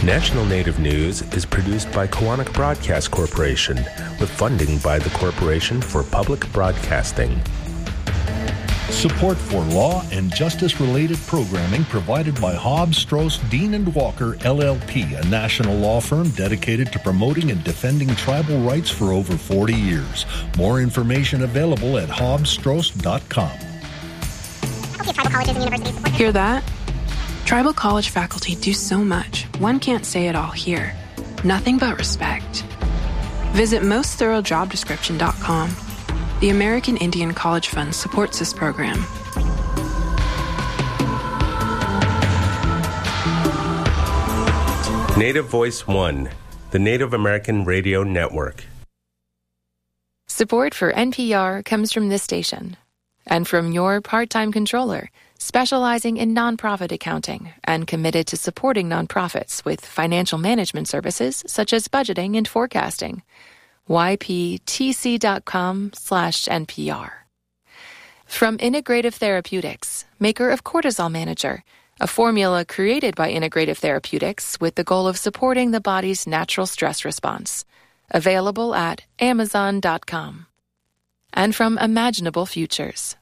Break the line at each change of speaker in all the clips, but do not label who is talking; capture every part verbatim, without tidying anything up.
National Native News is produced by Koahnic Broadcast Corporation with funding by the Corporation for Public Broadcasting.
Support for law and justice-related programming provided by Hobbs, Strauss, Dean and Walker, L L P, a national law firm dedicated to promoting and defending tribal rights for over forty years. More information available at hobbs strauss dot com.
Okay, tribal colleges and universities support.
Hear that? Tribal college faculty do so much, one can't say it all here. Nothing but respect. Visit most thorough job description dot com. The American Indian College Fund supports this program.
Native Voice One, the Native American Radio Network.
Support for N P R comes from this station and from your part-time controller, specializing in nonprofit accounting and committed to supporting nonprofits with financial management services such as budgeting and forecasting. Y P T C dot com slash N P R. From Integrative Therapeutics, maker of Cortisol Manager, a formula created by Integrative Therapeutics with the goal of supporting the body's natural stress response. Available at amazon dot com. And from Imaginable Futures.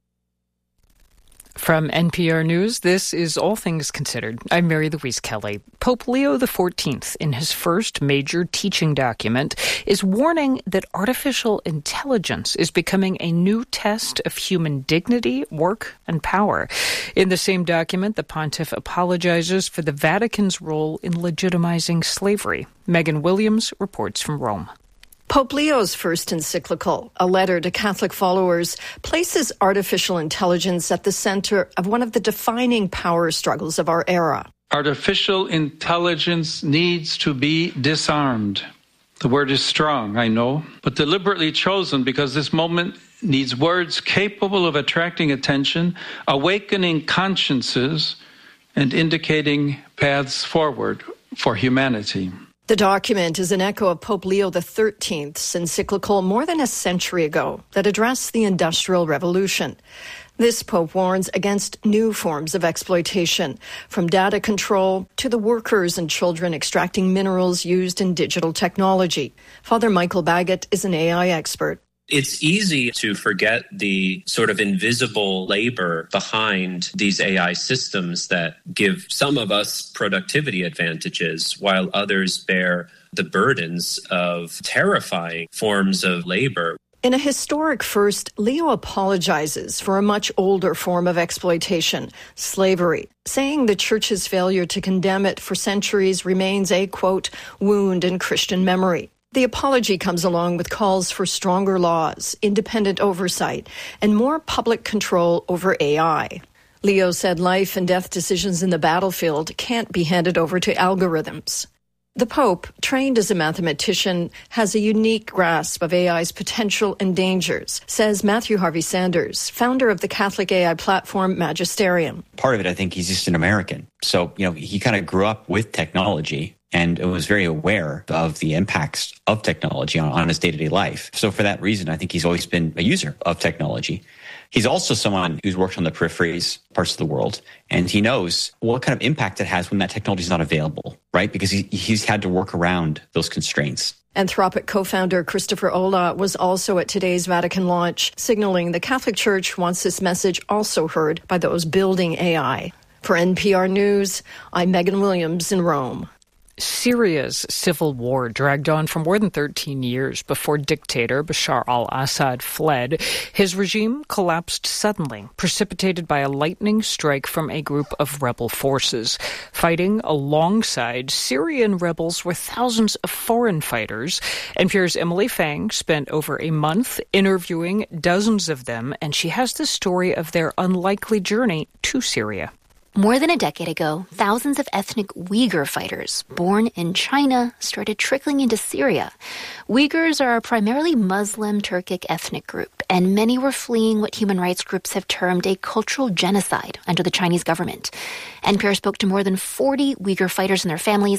From N P R News, this is All Things Considered. I'm Mary Louise Kelly. Pope Leo the fourteenth, in his first major teaching document, is warning that artificial intelligence is becoming a new test of human dignity, work, and power. In the same document, the pontiff apologizes for the Vatican's role in legitimizing slavery. Megan Williams reports from Rome.
Pope Leo's first encyclical, a letter to Catholic followers, places artificial intelligence at the center of one of the defining power struggles of our era.
Artificial intelligence needs to be disarmed. The word is strong, I know, but deliberately chosen because this moment needs words capable of attracting attention, awakening consciences, and indicating paths forward for humanity.
The document is an echo of Pope Leo the thirteenth's encyclical more than a century ago that addressed the Industrial Revolution. This pope warns against new forms of exploitation, from data control to the workers and children extracting minerals used in digital technology. Father Michael Baggett is an A I expert.
It's easy to forget the sort of invisible labor behind these A I systems that give some of us productivity advantages while others bear the burdens of terrifying forms of labor.
In a historic first, Leo apologizes for a much older form of exploitation, slavery, saying the Church's failure to condemn it for centuries remains a, quote, wound in Christian memory. The apology comes along with calls for stronger laws, independent oversight, and more public control over A I. Leo said life and death decisions in the battlefield can't be handed over to algorithms. The Pope, trained as a mathematician, has a unique grasp of A I's potential and dangers, says Matthew Harvey Sanders, founder of the Catholic A I platform Magisterium.
Part of it, I think he's just an American. So, you know, he kind of grew up with technology and was very aware of the impacts of technology on, on his day-to-day life. So for that reason, I think he's always been a user of technology. He's also someone who's worked on the peripheries, parts of the world, and he knows what kind of impact it has when that technology is not available, right? Because he, he's had to work around those constraints.
Anthropic co-founder Christopher Olah was also at today's Vatican launch, signaling the Catholic Church wants this message also heard by those building A I. For N P R News, I'm Megan Williams in Rome.
Syria's civil war dragged on for more than thirteen years before dictator Bashar al-Assad fled. His regime collapsed suddenly, precipitated by a lightning strike from a group of rebel forces. Fighting alongside Syrian rebels were thousands of foreign fighters. N P R's Emily Fang spent over a month interviewing dozens of them, and she has the story of their unlikely journey to Syria.
More than a decade ago, thousands of ethnic Uyghur fighters born in China started trickling into Syria. Uyghurs are a primarily Muslim Turkic ethnic group, and many were fleeing what human rights groups have termed a cultural genocide under the Chinese government. N P R spoke to more than forty Uyghur fighters and their families,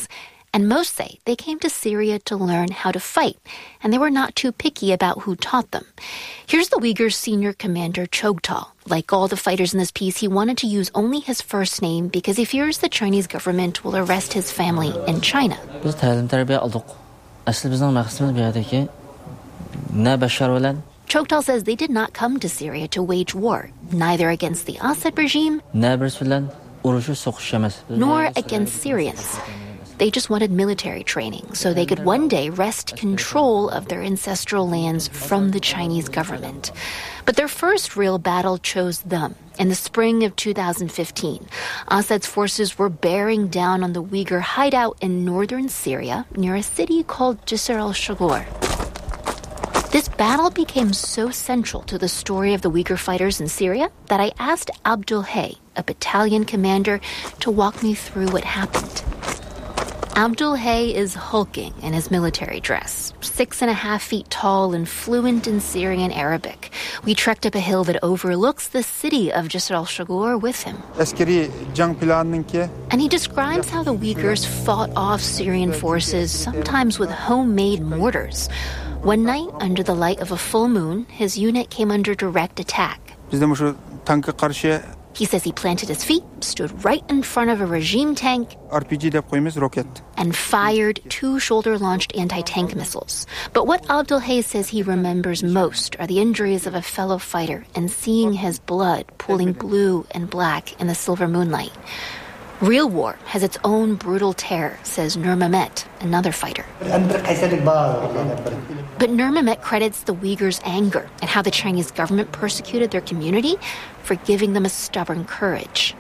And most say they came to Syria to learn how to fight, and they were not too picky about who taught them. Here's the Uyghurs' senior commander, Chogtal. Like all the fighters in this piece, he wanted to use only his first name because he fears the Chinese government will arrest his family in China. Chogtal says they did not come to Syria to wage war, neither against the Assad regime nor against Syrians. They just wanted military training so they could one day wrest control of their ancestral lands from the Chinese government. But their first real battle chose them. In the spring of two thousand fifteen, Assad's forces were bearing down on the Uyghur hideout in northern Syria near a city called Jisr al-Shughur. This battle became so central to the story of the Uyghur fighters in Syria that I asked Abdul Hay, a battalion commander, to walk me through what happened. Abdul Hay is hulking in his military dress, six and a half feet tall and fluent in Syrian Arabic. We trekked up a hill that overlooks the city of Jisr al-Shughur with him. And he describes how the Uyghurs fought off Syrian forces, sometimes with homemade mortars. One night, under the light of a full moon, his unit came under direct attack. He says he planted his feet, stood right in front of a regime tank, and fired two shoulder-launched anti-tank missiles. But what Abdul Hay says he remembers most are the injuries of a fellow fighter and seeing his blood pooling blue and black in the silver moonlight. Real war has its own brutal terror, says Nur Mehmet, another fighter. But Nur Mehmet credits the Uyghurs' anger at how the Chinese government persecuted their community for giving them a stubborn courage.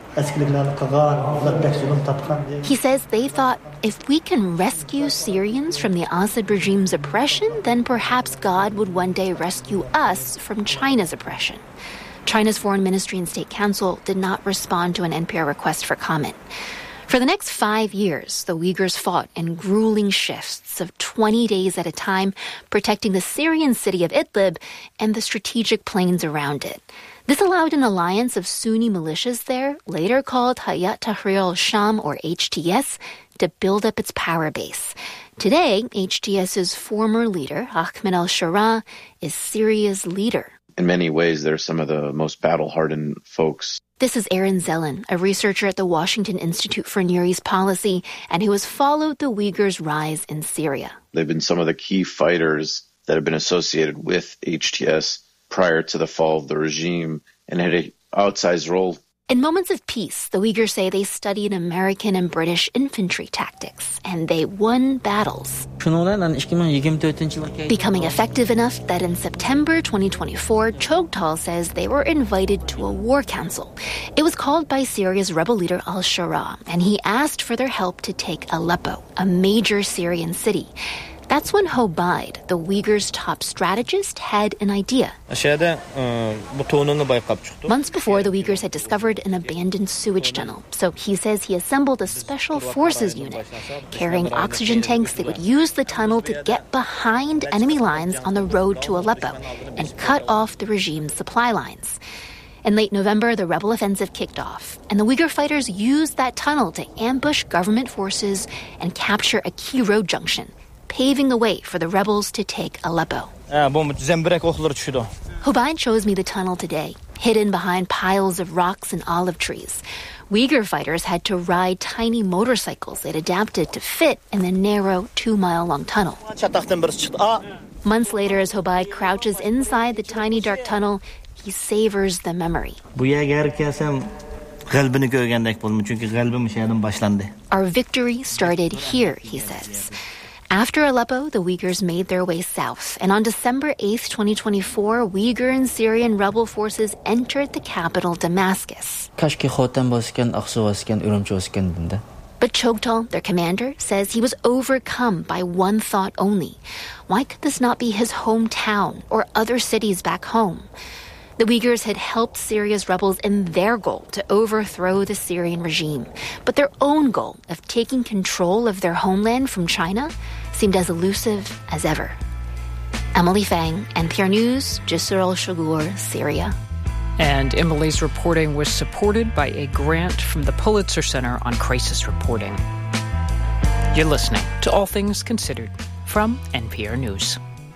He says they thought, if we can rescue Syrians from the Assad regime's oppression, then perhaps God would one day rescue us from China's oppression. China's Foreign Ministry and State Council did not respond to an N P R request for comment. For the next five years, the Uyghurs fought in grueling shifts of twenty days at a time, protecting the Syrian city of Idlib and the strategic plains around it. This allowed an alliance of Sunni militias there, later called Hayat Tahrir al-Sham, or H T S, to build up its power base. Today, HTS's former leader, Ahmed al-Sharaa, is Syria's leader.
In many ways, they're some of the most battle-hardened folks.
This is Aaron Zelen, a researcher at the Washington Institute for Near East Policy, and who has followed the Uyghurs' rise in Syria.
They've been some of the key fighters that have been associated with H T S prior to the fall of the regime and had an outsized role.
In moments of peace, the Uyghurs say they studied American and British infantry tactics, and they won battles, becoming effective enough that in September twenty twenty-four, Chogtal says they were invited to a war council. It was called by Syria's rebel leader al-Sharaa, and he asked for their help to take Aleppo, a major Syrian city. That's when Hobaid, the Uyghurs' top strategist, had an idea. Months before, the Uyghurs had discovered an abandoned sewage tunnel. So he says he assembled a special forces unit carrying oxygen tanks that would use the tunnel to get behind enemy lines on the road to Aleppo and cut off the regime's supply lines. In late November, the rebel offensive kicked off, and the Uyghur fighters used that tunnel to ambush government forces and capture a key road junction, paving the way for the rebels to take Aleppo. Hobaid shows me the tunnel today, hidden behind piles of rocks and olive trees. Uyghur fighters had to ride tiny motorcycles that adapted to fit in the narrow two-mile-long tunnel. Months later, as Hobaid crouches inside the tiny dark tunnel, he savors the memory. Our victory started here, he says. After Aleppo, the Uyghurs made their way south, and on December eighth, twenty twenty-four, Uyghur and Syrian rebel forces entered the capital, Damascus. But Chogtal, their commander, says he was overcome by one thought only. Why could this not be his hometown or other cities back home? The Uyghurs had helped Syria's rebels in their goal to overthrow the Syrian regime. But their own goal of taking control of their homeland from China seemed as elusive as ever. Emily Fang, N P R News, Jisr al-Shughur, Syria.
And Emily's reporting was supported by a grant from the Pulitzer Center on Crisis Reporting. You're listening to All Things Considered from N P R News.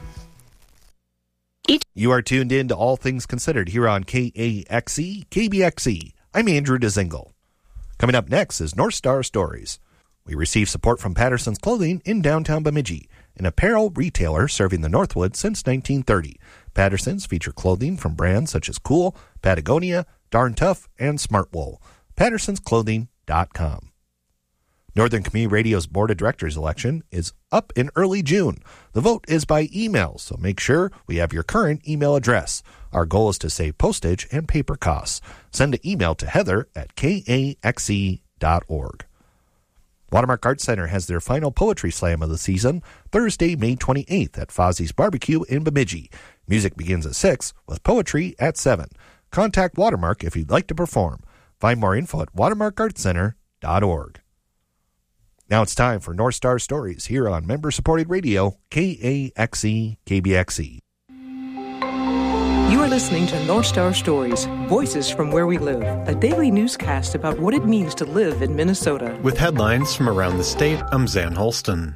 You are tuned in to All Things Considered here on K A X E, K B X E. I'm Andrew DeZingle. Coming up next is North Star Stories. We receive support from Patterson's Clothing in downtown Bemidji, an apparel retailer serving the Northwoods since nineteen thirty. Patterson's feature clothing from brands such as Cool, Patagonia, Darn Tough, and Smartwool. Pattersons Clothing dot com. Northern Community Radio's Board of Directors election is up in early June. The vote is by email, so make sure we have your current email address. Our goal is to save postage and paper costs. Send an email to Heather at K A X E dot org. Watermark Arts Center has their final poetry slam of the season, Thursday, May twenty-eighth at Fozzie's Barbecue in Bemidji. Music begins at six, with poetry at seven. Contact Watermark if you'd like to perform. Find more info at watermark arts center dot org. Now it's time for North Star Stories here on member-supported radio, K A X E, K B X E.
You are listening to North Star Stories, Voices from Where We Live, a daily newscast about what it means to live in Minnesota.
With headlines from around the state, I'm Zan Holston.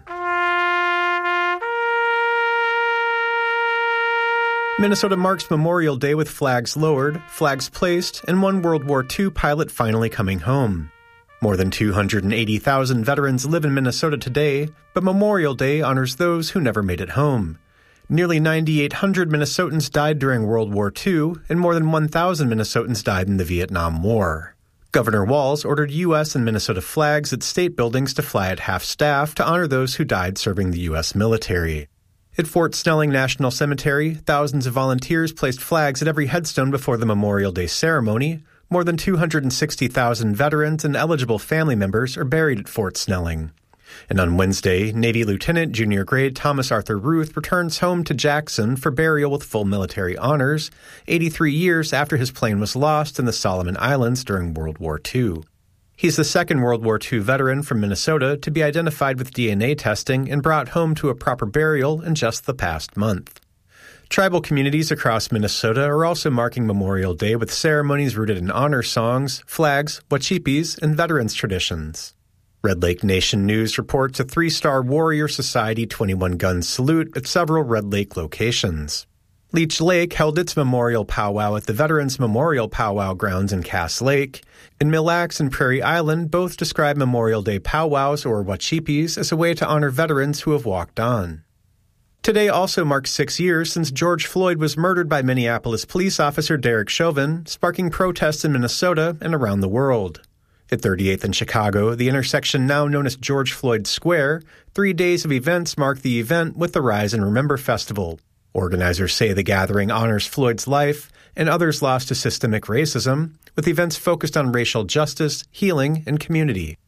Minnesota marks Memorial Day with flags lowered, flags placed, and one World War Two pilot finally coming home. More than two hundred eighty thousand veterans live in Minnesota today, but Memorial Day honors those who never made it home. Nearly nine thousand eight hundred Minnesotans died during World War Two, and more than one thousand Minnesotans died in the Vietnam War. Governor Walz ordered U S and Minnesota flags at state buildings to fly at half-staff to honor those who died serving the U S military. At Fort Snelling National Cemetery, thousands of volunteers placed flags at every headstone before the Memorial Day ceremony. More than two hundred sixty thousand veterans and eligible family members are buried at Fort Snelling. And on Wednesday, Navy Lieutenant Junior Grade Thomas Arthur Ruth returns home to Jackson for burial with full military honors, eighty-three years after his plane was lost in the Solomon Islands during World War Two. He's the second World War Two veteran from Minnesota to be identified with D N A testing and brought home to a proper burial in just the past month. Tribal communities across Minnesota are also marking Memorial Day with ceremonies rooted in honor songs, flags, wachipis, and veterans traditions. Red Lake Nation News reports a three-star Warrior Society twenty-one gun salute at several Red Lake locations. Leech Lake held its memorial powwow at the Veterans Memorial Powwow grounds in Cass Lake, and Mille Lacs and Prairie Island both describe Memorial Day powwows or wachipis as a way to honor veterans who have walked on. Today also marks six years since George Floyd was murdered by Minneapolis police officer Derek Chauvin, sparking protests in Minnesota and around the world. At thirty-eighth and Chicago, the intersection now known as George Floyd Square, three days of events mark the event with the Rise and Remember Festival. Organizers say the gathering honors Floyd's life and others lost to systemic racism, with events focused on racial justice, healing, and community.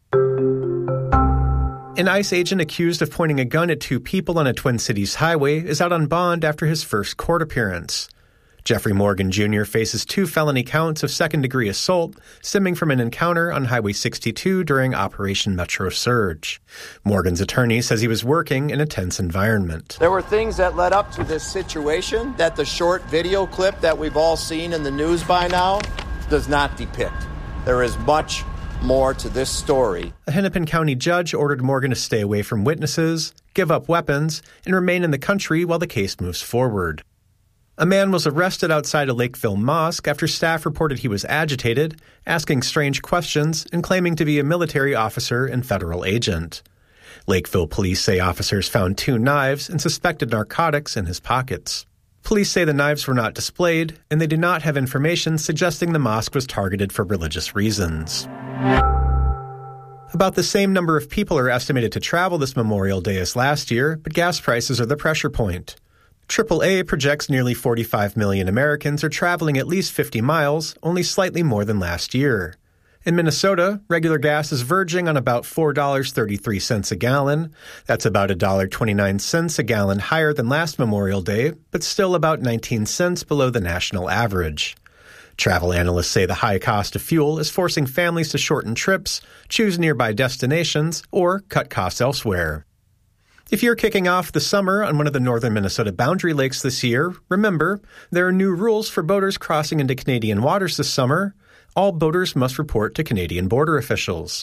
An ICE agent accused of pointing a gun at two people on a Twin Cities highway is out on bond after his first court appearance. Jeffrey Morgan Junior faces two felony counts of second-degree assault stemming from an encounter on Highway sixty-two during Operation Metro Surge. Morgan's attorney says he was working in a tense environment.
There were things that led up to this situation that the short video clip that we've all seen in the news by now does not depict. There is much more to this story.
A Hennepin County judge ordered Morgan to stay away from witnesses, give up weapons, and remain in the country while the case moves forward. A man was arrested outside a Lakeville mosque after staff reported he was agitated, asking strange questions, and claiming to be a military officer and federal agent. Lakeville police say officers found two knives and suspected narcotics in his pockets. Police say the knives were not displayed, and they do not have information suggesting the mosque was targeted for religious reasons. About the same number of people are estimated to travel this Memorial Day as last year, but gas prices are the pressure point. triple A projects nearly forty-five million Americans are traveling at least fifty miles, only slightly more than last year. In Minnesota, regular gas is verging on about four dollars and thirty-three cents a gallon. That's about one dollar and twenty-nine cents a gallon higher than last Memorial Day, but still about nineteen cents below the national average. Travel analysts say the high cost of fuel is forcing families to shorten trips, choose nearby destinations, or cut costs elsewhere. If you're kicking off the summer on one of the northern Minnesota boundary lakes this year, remember, there are new rules for boaters crossing into Canadian waters this summer. All boaters must report to Canadian border officials.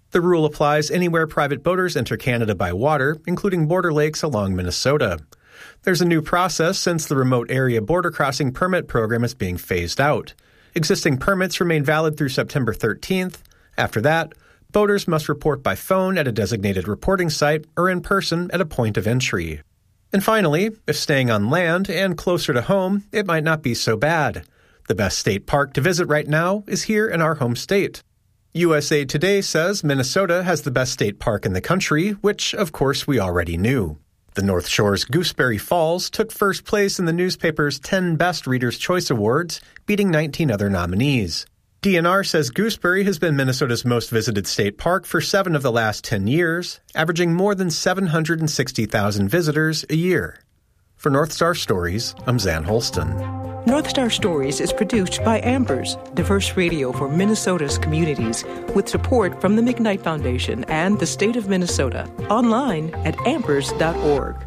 The rule applies anywhere private boaters enter Canada by water, including border lakes along Minnesota. There's a new process since the remote area border crossing permit program is being phased out. Existing permits remain valid through September thirteenth. After that, boaters must report by phone at a designated reporting site or in person at a point of entry. And finally, if staying on land and closer to home, it might not be so bad. The best state park to visit right now is here in our home state. U S A Today says Minnesota has the best state park in the country, which, of course, we already knew. The North Shore's Gooseberry Falls took first place in the newspaper's ten Best Reader's Choice Awards, beating nineteen other nominees. D N R says Gooseberry has been Minnesota's most visited state park for seven of the last ten years, averaging more than seven hundred sixty thousand visitors a year. For North Star Stories, I'm Zan Holston.
North Star Stories is produced by Ambers, diverse radio for Minnesota's communities, with support from the McKnight Foundation and the state of Minnesota. Online at ambers dot org.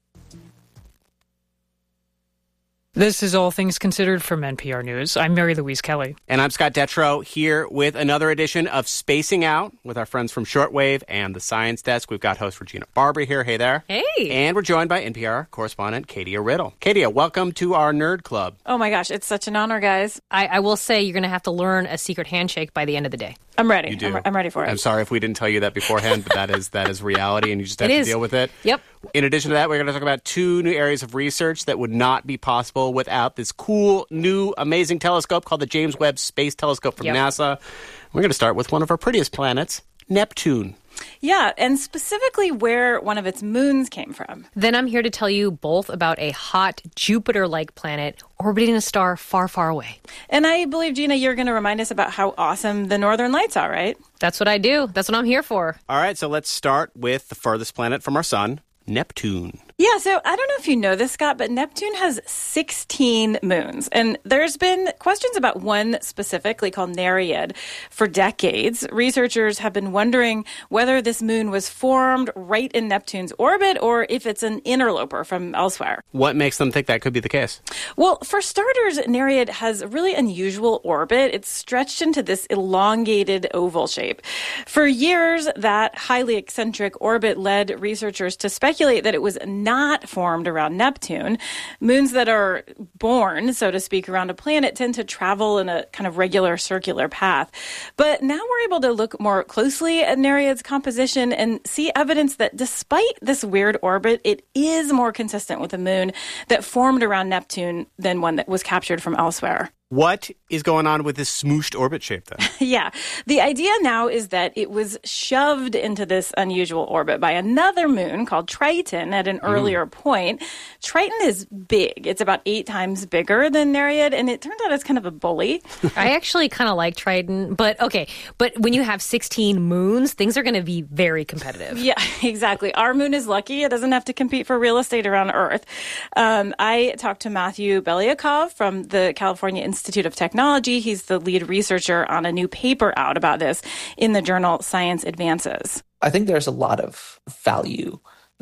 This is All Things Considered from N P R News. I'm Mary Louise Kelly.
And I'm Scott Detrow here with another edition of Spacing Out with our friends from Shortwave and the Science Desk. We've got host Regina Barber here. Hey there.
Hey.
And we're joined by N P R correspondent Katia Riddle. Katia, welcome to our Nerd Club.
Oh my gosh, it's such an honor, guys.
I, I will say you're going to have to learn a secret handshake by the end of the day.
I'm ready.
You do.
I'm, I'm ready for it.
I'm sorry if we didn't tell you that beforehand, but that is that is reality, and you just have
it
to
is.
deal with it.
Yep.
In addition to that, we're going to talk about two new areas of research that would not be possible without this cool, new, amazing telescope called the James Webb Space Telescope from
Yep.
NASA. We're going to start with one of our prettiest planets, Neptune.
Yeah, and specifically where one of its moons came from.
Then I'm here to tell you both about a hot Jupiter-like planet orbiting a star far, far away.
And I believe, Gina, you're going to remind us about how awesome the Northern Lights are, right?
That's what I do. That's what I'm here for.
All right, so let's start with the furthest planet from our sun, Neptune.
Yeah, so I don't know if you know this, Scott, but Neptune has sixteen moons. And there's been questions about one specifically called Nereid for decades. Researchers have been wondering whether this moon was formed right in Neptune's orbit or if it's an interloper from elsewhere.
What makes them think that could be the case?
Well, for starters, Nereid has a really unusual orbit. It's stretched into this elongated oval shape. For years, that highly eccentric orbit led researchers to speculate that it was not not formed around Neptune. Moons that are born, so to speak, around a planet tend to travel in a kind of regular circular path. But now we're able to look more closely at Nereid's composition and see evidence that despite this weird orbit, it is more consistent with a moon that formed around Neptune than one that was captured from elsewhere.
What is going on with this smooshed orbit shape, then?
Yeah. The idea now is that it was shoved into this unusual orbit by another moon called Triton at an mm. earlier point. Triton is big. It's about eight times bigger than Nereid, and it turns out it's kind of a bully.
I actually kind of like Triton, but okay. But when you have sixteen moons, things are going to be very competitive.
Yeah, exactly. Our moon is lucky. It doesn't have to compete for real estate around Earth. Um, I talked to Matthew Belyakov from the California Institute Institute of Technology. He's the lead researcher on a new paper out about this in the journal Science Advances.
I think there's a lot of value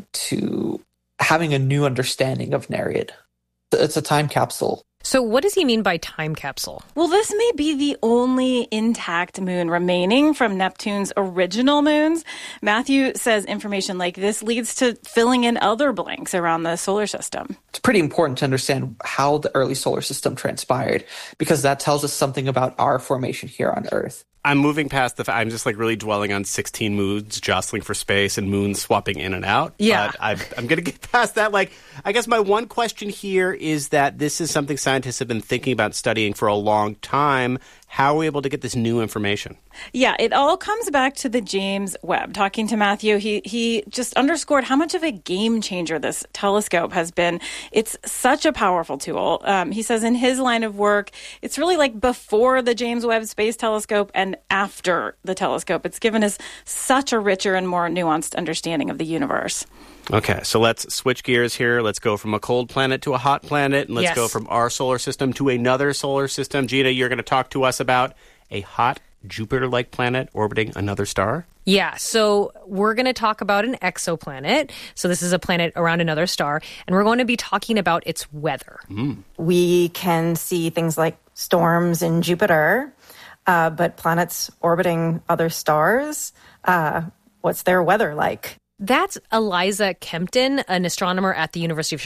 to having a new understanding of Nereid. It's a time capsule.
So what does he mean by time capsule?
Well, this may be the only intact moon remaining from Neptune's original moons. Matthew says information like this leads to filling in other blanks around the solar system.
It's pretty important to understand how the early solar system transpired, because that tells us something about our formation here on Earth.
I'm moving past the. I'm just like really dwelling on sixteen moons jostling for space and moons swapping in and out.
Yeah,
but I'm, I'm going to get past that. Like, I guess my one question here is that this is something scientists have been thinking about studying for a long time. How are we able to get this new information?
Yeah, it all comes back to the James Webb. Talking to Matthew, he he just underscored how much of a game changer this telescope has been. It's such a powerful tool. Um, he says in his line of work, it's really like before the James Webb Space Telescope and after the telescope. It's given us such a richer and more nuanced understanding of the universe.
Okay, so let's switch gears here. Let's go from a cold planet to a hot planet, and let's
yes.
go from our solar system to another solar system. Gina, you're going to talk to us about a hot Jupiter-like planet orbiting another star?
Yeah, so we're going to talk about an exoplanet. So this is a planet around another star, and we're going to be talking about its weather.
Mm.
We can see things like storms in Jupiter. Uh, but planets orbiting other stars, uh, what's their weather like?
That's Eliza Kempton, an astronomer at the University of